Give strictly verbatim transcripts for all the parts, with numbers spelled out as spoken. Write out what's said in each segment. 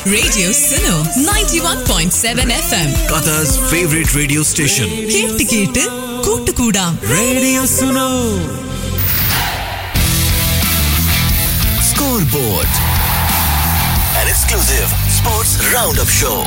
Radio Suno ninety-one point seven F M. Qatar's favorite radio station. കേട്ട് കേട്ട് കൂട്ടുകൂടാം. Radio Suno. Scoreboard. An exclusive sports roundup show.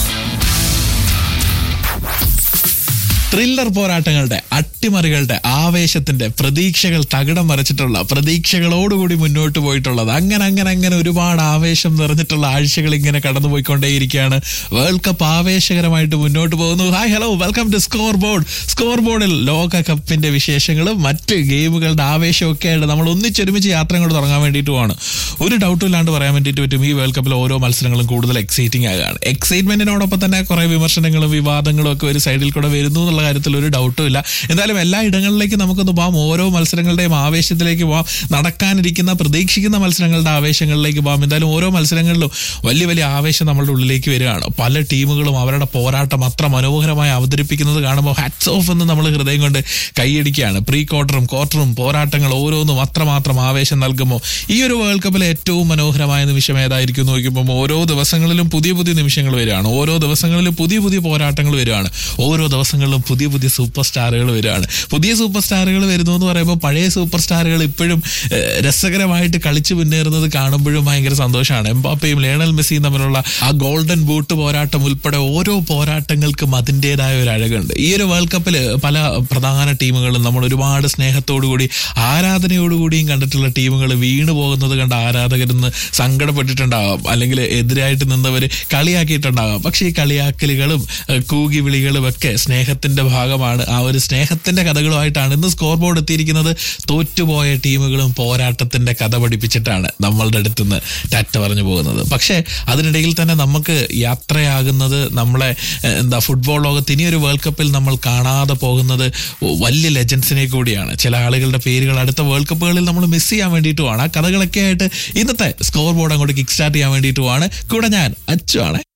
Thriller പോരാട്ടങ്ങളുടെ അട്ടിമറികളുടെ ആവേശത്തിന്റെ പ്രതീക്ഷകൾ തകിടം മറിച്ചിട്ടുള്ള പ്രതീക്ഷകളോടുകൂടി മുന്നോട്ട് പോയിട്ടുള്ളത് അങ്ങനെ അങ്ങനെ അങ്ങനെ ഒരുപാട് ആവേശം നിറഞ്ഞിട്ടുള്ള ആഴ്ചകൾ ഇങ്ങനെ കടന്നുപോയിക്കൊണ്ടേയിരിക്കുകയാണ്. വേൾഡ് കപ്പ് ആവേശകരമായിട്ട് മുന്നോട്ട് പോകുന്നു. Hi hello welcome to score board. Score ബോർഡിൽ ലോകകപ്പിന്റെ വിശേഷങ്ങളും മറ്റ് ഗെയിമുകളുടെ ആവേശമൊക്കെ ആയിട്ട് നമ്മൾ ഒന്നിച്ചൊരുമിച്ച് യാത്ര കൊണ്ട് തുടങ്ങാൻ വേണ്ടിയിട്ടുമാണ്. ഒരു ഡൗട്ടും ഇല്ലാണ്ട് പറയാൻ വേണ്ടിയിട്ട് പറ്റും, ഈ വേൾഡ് കപ്പിൽ ഓരോ മത്സരങ്ങളും കൂടുതൽ എക്സൈറ്റിംഗ് ആകുകയാണ്. എക്സൈറ്റ്മെന്റിനോടൊപ്പം തന്നെ കുറെ വിമർശനങ്ങളും വിവാദങ്ങളും ഒക്കെ ഒരു സൈഡിൽ കൂടെ വരുന്നു എന്നുള്ള കാര്യത്തിൽ ഒരു ഡൗട്ടും ഇല്ല. എന്തായാലും എല്ലാ ഇടങ്ങളിലേക്കും നമുക്കൊന്ന് പോകാം. ഓരോ മത്സരങ്ങളുടെയും ആവേശത്തിലേക്ക് പോകാം. നടക്കാനിരിക്കുന്ന പ്രതീക്ഷിക്കുന്ന മത്സരങ്ങളുടെ ആവേശങ്ങളിലേക്ക് പോകാം. എന്തായാലും ഓരോ മത്സരങ്ങളിലും വലിയ വലിയ ആവേശം നമ്മളുടെ ഉള്ളിലേക്ക് വരികയാണ്. പല ടീമുകളും അവരുടെ പോരാട്ടം അത്ര മനോഹരമായി അവതരിപ്പിക്കുന്നത് കാണുമ്പോൾ ഹാറ്റ്സ് ഓഫ് എന്ന് നമ്മൾ ഹൃദയം കൊണ്ട് കൈയടിക്കുകയാണ്. പ്രീ ക്വാർട്ടറും ക്വാർട്ടറും പോരാട്ടങ്ങൾ ഓരോന്നും അത്രമാത്രം ആവേശം നൽകുമ്പോൾ ഈ ഒരു വേൾഡ് കപ്പിലെ ഏറ്റവും മനോഹരമായ നിമിഷം ഏതായിരിക്കും നോക്കുമ്പോൾ ഓരോ ദിവസങ്ങളിലും പുതിയ പുതിയ നിമിഷങ്ങൾ വരികയാണ്. ഓരോ ദിവസങ്ങളിലും പുതിയ പുതിയ പോരാട്ടങ്ങൾ വരികയാണ്. ഓരോ ദിവസങ്ങളിലും പുതിയ പുതിയ സൂപ്പർ സ്റ്റാറുകൾ വരികയാണ്. പുതിയ സൂപ്പർ സ്റ്റാറുകൾ വരുന്നു എന്ന് പറയുമ്പോൾ പഴയ സൂപ്പർ സ്റ്റാറുകൾ ഇപ്പോഴും രസകരമായിട്ട് കളിച്ചു മുന്നേറുന്നത് കാണുമ്പോഴും ഭയങ്കര സന്തോഷമാണ്. എംബാപ്പയും ലയണൽ മെസ്സിയും തമ്മിലുള്ള ആ ഗോൾഡൻ ബൂട്ട് പോരാട്ടം ഉൾപ്പെടെ ഓരോ പോരാട്ടങ്ങൾക്കും അതിൻ്റെതായ ഒരു അഴകുണ്ട്. ഈ ഒരു വേൾഡ് കപ്പിൽ പല പ്രധാന ടീമുകളും നമ്മൾ ഒരുപാട് സ്നേഹത്തോടുകൂടി ആരാധനയോടുകൂടിയും കണ്ടിട്ടുള്ള ടീമുകൾ വീണു പോകുന്നത് കണ്ട് ആരാധകരിന്ന് സങ്കടപ്പെട്ടിട്ടുണ്ടാകാം, അല്ലെങ്കിൽ എതിരായിട്ട് നിന്നവർ കളിയാക്കിയിട്ടുണ്ടാകാം. പക്ഷേ ഈ കളിയാക്കലുകളും കൂകി വിളികളും ഒക്കെ സ്നേഹത്തിന്റെ ഭാഗമാണ്. ആ ഒരു സ്നേഹത്തിന്റെ കഥകളുമായിട്ടാണ് ഇന്ന് സ്കോർ ബോർഡ് എത്തിയിരിക്കുന്നത്. തോറ്റുപോയ ടീമുകളും പോരാട്ടത്തിന്റെ കഥ പഠിപ്പിച്ചിട്ടാണ് നമ്മളുടെ അടുത്തുനിന്ന് ടാറ്റ പറഞ്ഞു പോകുന്നത്. പക്ഷേ അതിനിടയിൽ തന്നെ നമുക്ക് യാത്രയാകുന്നത് നമ്മളെ എന്താ ഫുട്ബോൾ ലോകത്ത് ഇനിയൊരു വേൾഡ് കപ്പിൽ നമ്മൾ കാണാതെ പോകുന്നത് വലിയ ലെജൻസിനെ കൂടിയാണ്. ചില ആളുകളുടെ പേരുകൾ അടുത്ത വേൾഡ് കപ്പുകളിൽ നമ്മൾ മിസ് ചെയ്യാൻ വേണ്ടിയിട്ടുമാണ്. ആ കഥകളൊക്കെ ആയിട്ട് ഇന്നത്തെ സ്കോർ ബോർഡ് അങ്ങോട്ട് കിക്ക് സ്റ്റാർട്ട് ചെയ്യാൻ വേണ്ടിയിട്ടുമാണ്. കൂടെ ഞാൻ അച്ചു ആണ്.